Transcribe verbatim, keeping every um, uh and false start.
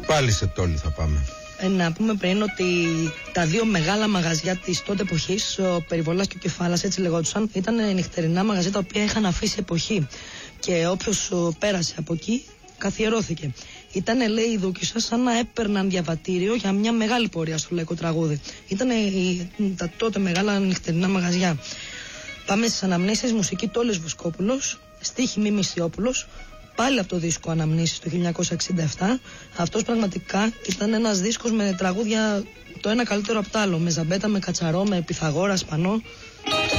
Πάλι σε Τόλι θα πάμε. Ε, να πούμε πριν ότι τα δύο μεγάλα μαγαζιά της τότε εποχής, ο Περιβολάς και ο Κεφάλας, έτσι λεγόντουσαν, ήταν νυχτερινά μαγαζιά τα οποία είχαν αφήσει εποχή. Και όποιος πέρασε από εκεί καθιερώθηκε. Ήταν, λέει η Δούκισσα, σαν να έπαιρναν διαβατήριο για μια μεγάλη πορεία στο λαϊκό τραγούδι. Ήταν τα τότε μεγάλα νυχτερινά μαγαζιά. Πάμε στις αναμνήσεις, μουσική Τόλης Βοσκόπουλος, στίχη Μίμη Σιόπουλος, πάλι από το δίσκο Αναμνήσεις του χίλια εννιακόσια εξήντα επτά. Αυτός πραγματικά ήταν ένας δίσκος με τραγούδια το ένα καλύτερο από το άλλο. Με Ζαμπέτα, με Κατσαρό, με Πυθαγόρα, Σπανό.